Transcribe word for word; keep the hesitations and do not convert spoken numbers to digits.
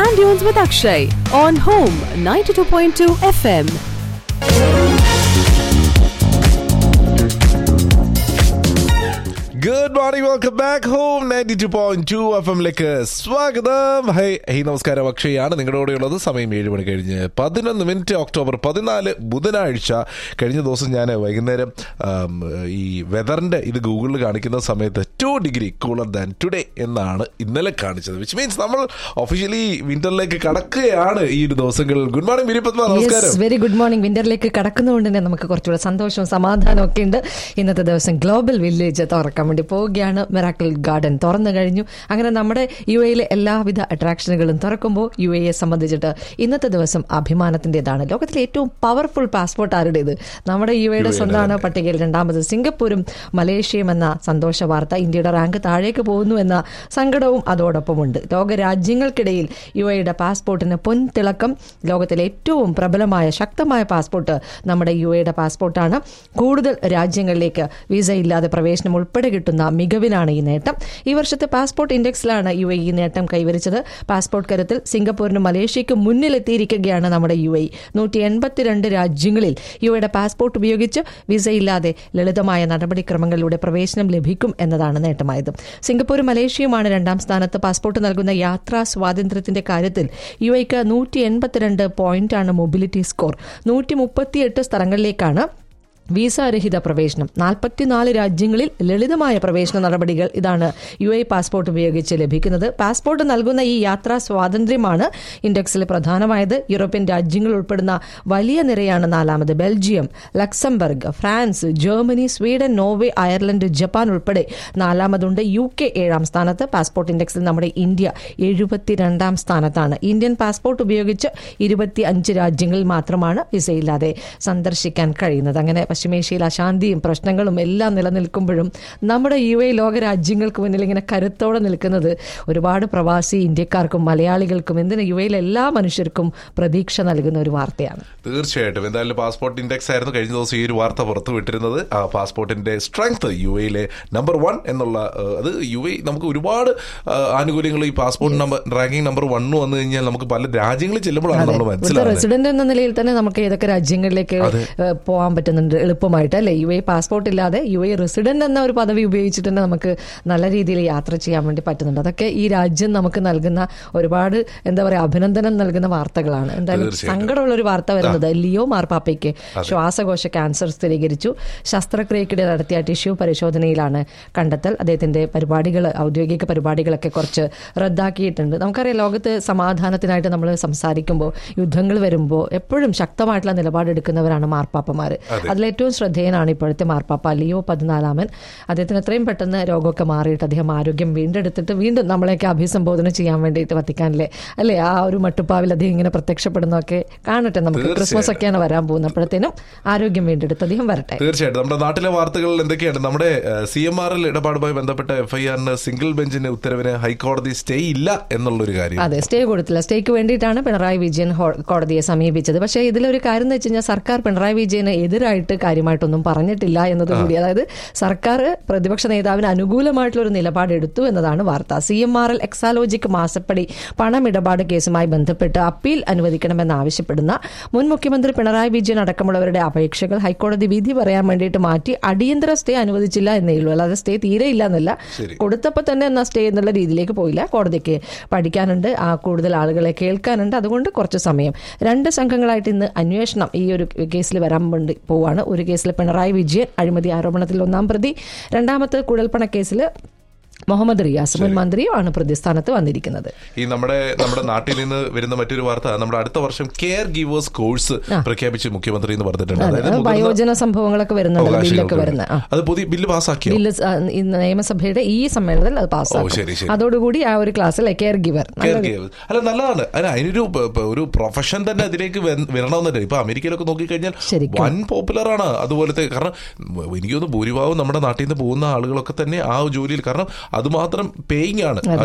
Sand Dunes with Akshay on Home ninety-two point two F M. Good morning, welcome back home ninety-two point two F M ലേക്ക് സ്വാഗതം. High high നമസ്കാരം, അക്ഷയാണ് നിങ്ങളുടെ കൂടെയുള്ളത്. സമയം ഏഴ് മണി കഴിഞ്ഞ് പതിനൊന്ന് മിനിറ്റ് ഒക്ടോബർ പതിനാല് ബുധനാഴ്ച. കഴിഞ്ഞ ദിവസം ഞാൻ വൈകുന്നേരം ഈ വെതറിന്റെ ഇത് ഗൂഗിളിൽ കാണിക്കുന്ന സമയത്ത് two degree cooler than today എന്നാണ് ഇന്നലെ കാണിച്ചത്. വിച്ച് മീൻസ് നമ്മൾ ഒഫീഷ്യലി വിന്ററിലേക്ക് കടക്കുകയാണ് ഈ ഒരു ദിവസങ്ങളിൽ. ഗുഡ് മോർണിംഗ് വിരി പത്മ, നമസ്കാരം. Very good morning. വിന്ററിലേക്ക് കടക്കുന്നതുകൊണ്ട് തന്നെ നമുക്ക് കുറച്ചുകൂടെ സന്തോഷവും സമാധാനവും ഒക്കെ ഉണ്ട്. ഇന്നത്തെ ദിവസം ഗ്ലോബൽ വില്ലേജ് തുറക്കാൻ വേണ്ടി പോവുകയാണ്. മിറാക്കിൾ ഗാർഡൻ തുറന്നു കഴിഞ്ഞു. അങ്ങനെ നമ്മുടെ യു എയിലെ എല്ലാവിധ അട്രാക്ഷനുകളും തുറക്കുമ്പോൾ യു എയെ സംബന്ധിച്ചിട്ട് ഇന്നത്തെ ദിവസം അഭിമാനത്തിൻ്റെതാണ്. ലോകത്തിലെ ഏറ്റവും പവർഫുൾ പാസ്പോർട്ട് ആരുടേത്? നമ്മുടെ യു എയുടെ സ്വന്തമാണ്. പട്ടികയിൽ രണ്ടാമത് സിംഗപ്പൂരും മലേഷ്യയും എന്ന സന്തോഷ വാർത്ത. ഇന്ത്യയുടെ റാങ്ക് താഴേക്ക് പോകുന്നു എന്ന സങ്കടവും അതോടൊപ്പമുണ്ട്. ലോകരാജ്യങ്ങൾക്കിടയിൽ യു എയുടെ പാസ്പോർട്ടിന് പൊൻതിളക്കം. ലോകത്തിലെ ഏറ്റവും പ്രബലമായ ശക്തമായ പാസ്പോർട്ട് നമ്മുടെ യു എയുടെ പാസ്പോർട്ടാണ്. കൂടുതൽ രാജ്യങ്ങളിലേക്ക് വിസ ഇല്ലാതെ പ്രവേശനം ഉൾപ്പെടെ കിട്ടുന്ന മികവിലാണ് ഈ നേട്ടം. ഈ വർഷത്തെ പാസ്പോർട്ട് ഇൻഡെക്സിലാണ് യു എ ഈ നേട്ടം കൈവരിച്ചത്. പാസ്പോർട്ട് കരുത്തിൽ സിംഗപ്പൂരിനും മലേഷ്യയ്ക്കും മുന്നിലെത്തിയിരിക്കുകയാണ് നമ്മുടെ യു എ. നൂറ്റി എൺപത്തിരണ്ട് രാജ്യങ്ങളിൽ യു എയുടെ പാസ്പോർട്ട് ഉപയോഗിച്ച് വിസയില്ലാതെ ലളിതമായ നടപടിക്രമങ്ങളിലൂടെ പ്രവേശനം ലഭിക്കും എന്നതാണ് നേട്ടമായത്. സിംഗപ്പൂരും മലേഷ്യയുമാണ് രണ്ടാം സ്ഥാനത്ത്. പാസ്പോർട്ട് നൽകുന്ന യാത്രാ സ്വാതന്ത്ര്യത്തിന്റെ കാര്യത്തിൽ യു എക്ക് നൂറ്റി എൺപത്തിരണ്ട് പോയിന്റാണ് മൊബിലിറ്റി സ്കോർ. നൂറ്റി മുപ്പത്തിയെട്ട് സ്ഥലങ്ങളിലേക്കാണ് വിസരഹിത പ്രവേശനം. നാൽപ്പത്തിനാല് രാജ്യങ്ങളിൽ ലളിതമായ പ്രവേശന നടപടികൾ ഇതാണ് യു എ പാസ്പോർട്ട് ഉപയോഗിച്ച് ലഭിക്കുന്നത്. പാസ്പോർട്ട് നൽകുന്ന ഈ യാത്രാ സ്വാതന്ത്ര്യമാണ് ഇൻഡെക്സിൽ പ്രധാനമായത്. യൂറോപ്യൻ രാജ്യങ്ങൾ ഉൾപ്പെടുന്ന വലിയ നിരയാണ് നാലാമത്. Belgium, Luxembourg, France, Germany, Sweden, Norway, Ireland, Japan ഉൾപ്പെടെ നാലാമതുണ്ട്. യു കെ ഏഴാം സ്ഥാനത്ത്. പാസ്പോർട്ട് ഇൻഡെക്സിൽ നമ്മുടെ ഇന്ത്യ എഴുപത്തിരണ്ടാം സ്ഥാനത്താണ്. ഇന്ത്യൻ പാസ്പോർട്ട് ഉപയോഗിച്ച് ഇരുപത്തി അഞ്ച് രാജ്യങ്ങളിൽ മാത്രമാണ് വിസയില്ലാതെ സന്ദർശിക്കാൻ കഴിയുന്നത്. അങ്ങനെ പശ്ചിമേഷ്യയിൽ അശാന്തിയും പ്രശ്നങ്ങളും എല്ലാം നിലനിൽക്കുമ്പോഴും നമ്മുടെ യു എ ലോക രാജ്യങ്ങൾക്ക് മുന്നിൽ ഇങ്ങനെ കരുത്തോടെ നിൽക്കുന്നത് ഒരുപാട് പ്രവാസി ഇന്ത്യക്കാർക്കും മലയാളികൾക്കും എന്തിന് യു എയിലെ എല്ലാ മനുഷ്യർക്കും പ്രതീക്ഷ നൽകുന്ന ഒരു വാർത്തയാണ്. തീർച്ചയായിട്ടും. എന്തായാലും പാസ്പോർട്ട് ഇൻഡെക്സ് ആയിരുന്നു കഴിഞ്ഞ ദിവസം ഈ ഒരു വാർത്ത പുറത്തു വിട്ടിരുന്നത്. ആ പാസ്പോർട്ടിന്റെ സ്ട്രെങ്ത് യു എയിലെ നമ്പർ വൺ എന്നുള്ള അത് യു എ നമുക്ക് ഒരുപാട് ആനുകൂല്യങ്ങൾ ഈ passport number ranking number one വന്നു കഴിഞ്ഞാൽ നമുക്ക് പല രാജ്യങ്ങളിൽ ചെല്ലുമ്പോഴാണ് നമ്മൾ മനസ്സിലാക്കുന്നത്. റെസിഡന്റ് എന്ന നിലയിൽ തന്നെ നമുക്ക് ഏതൊക്കെ രാജ്യങ്ങളിലേക്ക് പോകാൻ പറ്റുന്നുണ്ട് എളുപ്പമായിട്ട്, അല്ലെ? യു എ പാസ്പോർട്ട് ഇല്ലാതെ യു എ റെസിഡന്റ് എന്ന ഒരു പദവി ഉപയോഗിച്ചിട്ട് തന്നെ നമുക്ക് നല്ല രീതിയിൽ യാത്ര ചെയ്യാൻ വേണ്ടി പറ്റുന്നുണ്ട്. അതൊക്കെ ഈ രാജ്യം നമുക്ക് നൽകുന്ന ഒരുപാട് എന്താ പറയുക അഭിനന്ദനം നൽകുന്ന വാർത്തകളാണ്. എന്തായാലും സങ്കടമുള്ള ഒരു വാർത്ത വരുന്നത് ലിയോ മാർപ്പാപ്പയ്ക്ക് ശ്വാസകോശ ക്യാൻസർ സ്ഥിരീകരിച്ചു. ശസ്ത്രക്രിയക്കിടെ നടത്തിയ ടിഷ്യൂ പരിശോധനയിലാണ് കണ്ടെത്തൽ. അദ്ദേഹത്തിന്റെ പരിപാടികൾ ഔദ്യോഗിക പരിപാടികളൊക്കെ കുറച്ച് റദ്ദാക്കിയിട്ടുണ്ട്. നമുക്കറിയാം ലോകത്ത് സമാധാനത്തിനായിട്ട് നമ്മൾ സംസാരിക്കുമ്പോൾ യുദ്ധങ്ങൾ വരുമ്പോൾ എപ്പോഴും ശക്തമായിട്ടുള്ള നിലപാടെടുക്കുന്നവരാണ് മാർപ്പാപ്പമാർ. അതിലേറ്റവും ശ്രദ്ധേയനാണ് ഇപ്പോഴത്തെ മാർപ്പാപ്പ ലിയോ പതിനാലാമൻ. അദ്ദേഹത്തിന് എത്രയും പെട്ടെന്ന് രോഗമൊക്കെ മാറിയിട്ട് അദ്ദേഹം ആരോഗ്യം വീണ്ടെടുത്തിട്ട് വീണ്ടും നമ്മളെയൊക്കെ അഭിസംബോധന ചെയ്യാൻ വേണ്ടിയിട്ട് വത്തിക്കാനിലെ അല്ലെ ആ ഒരു മട്ടുപ്പാവിൽ അദ്ദേഹം ഇങ്ങനെ പ്രത്യക്ഷപ്പെടുന്നതൊക്കെ കാണട്ടെ. നമുക്ക് ക്രിസ്മസ് ഒക്കെയാണ് വരാൻ പോകുന്നത്. അപ്പോഴത്തേനും ആരോഗ്യം വീണ്ടെടുത്ത് അദ്ദേഹം വരട്ടെ. തീർച്ചയായിട്ടും. നമ്മുടെ നാട്ടിലെ വാർത്തകൾ എന്തൊക്കെയാണ്? നമ്മുടെ സി എം ആർ എൽ ഇടപാടുമായി ബന്ധപ്പെട്ട എഫ് ഐ ആറിന് സിംഗിൾ ബെഞ്ചിന്റെ ഉത്തരവിന് ഹൈക്കോടതി സ്റ്റേ ഇല്ല എന്നുള്ളൊരു കാര്യം. അതെ, സ്റ്റേ കൊടുത്തില്ല. സ്റ്റേക്ക് വേണ്ടിയിട്ടാണ് പിണറായി വിജയൻ കോടതിയെ സമീപിച്ചത്. പക്ഷേ ഇതിലൊരു കാര്യം എന്ന് വെച്ച് കഴിഞ്ഞാൽ സർക്കാർ പിണറായി വിജയന് എതിരായിട്ട് കാര്യമായിട്ടൊന്നും പറഞ്ഞിട്ടില്ല എന്നതുകൂടി. അതായത് സർക്കാർ പ്രതിപക്ഷ നേതാവിന് അനുകൂലമായിട്ടുള്ള ഒരു നിലപാടെടുത്തു എന്നതാണ് വാർത്ത. C M R L Exalogic മാസപ്പടി പണമിടപാട് കേസുമായി ബന്ധപ്പെട്ട് അപ്പീൽ അനുവദിക്കണമെന്നാവശ്യപ്പെടുന്ന മുൻ മുഖ്യമന്ത്രി പിണറായി വിജയൻ അടക്കമുള്ളവരുടെ അപേക്ഷകൾ ഹൈക്കോടതി വിധി പറയാൻ വേണ്ടിയിട്ട് മാറ്റി അടിയന്തര സ്റ്റേ അനുവദിച്ചില്ല എന്നേ ഉള്ളൂ. അല്ലാതെ സ്റ്റേ തീരെ ഇല്ല എന്നല്ല. കൊടുത്തപ്പോൾ തന്നെ എന്നാ സ്റ്റേ എന്നുള്ള രീതിയിലേക്ക് പോയില്ല. കോടതിക്ക് പഠിക്കാനുണ്ട്, ആ കൂടുതൽ ആളുകളെ കേൾക്കാനുണ്ട്. അതുകൊണ്ട് കുറച്ച് സമയം. രണ്ട് സംഘങ്ങളായിട്ട് ഇന്ന് അന്വേഷണം ഈ ഒരു കേസിൽ വരാൻ വേണ്ടി പോവാണ്. ഒരു കേസിൽ പിണറായി വിജയൻ അഴിമതി ആരോപണത്തിൽ ഒന്നാം പ്രതി, രണ്ടാമത്തെ കുഴൽപ്പണ കേസിൽ മുഹമ്മദ് റിയാസ് മുൻ മന്ത്രിയുമാണ് പ്രതിസ്ഥാനത്ത് വന്നിരിക്കുന്നത്. ഈ നമ്മുടെ നമ്മുടെ നാട്ടിൽ നിന്ന് വരുന്ന മറ്റൊരു വാർത്ത, നമ്മുടെ അടുത്ത വർഷം കെയർ ഗീവേഴ്സ് കോഴ്സ് പ്രഖ്യാപിച്ച് മുഖ്യമന്ത്രി എന്ന് പറഞ്ഞിട്ടുണ്ട്. വയോജന സംഭവങ്ങളൊക്കെ വരുന്നുണ്ട് ബില്ലൊക്കെ വരുന്ന. അത് പുതിയ ബില്ല് പാസ്സാക്കി ബില്ല് നിയമസഭയുടെ ഈ സമ്മേളനത്തിൽ അത് പാസ്സാക്കി. അതോടുകൂടി ആ ഒരു ക്ലാസ്സിൽ കെയർ ഗിവർ അല്ല നല്ലതാണ്. അതിനൊരു ഒരു പ്രൊഫഷൻ തന്നെ അതിലേക്ക് വരണമെന്നുണ്ട്. ഇപ്പൊ അമേരിക്കയിലൊക്കെ നോക്കിക്കഴിഞ്ഞാൽ വൻ പോപ്പുലർ ആണ് അതുപോലത്തെ. കാരണം എനിക്കൊന്ന് ഭൂരിഭാഗം നമ്മുടെ നാട്ടിൽ നിന്ന് പോകുന്ന ആളുകളൊക്കെ തന്നെ ആ ജോലിയിൽ, കാരണം അതുമാത്രം പേയിങ് ആണ്.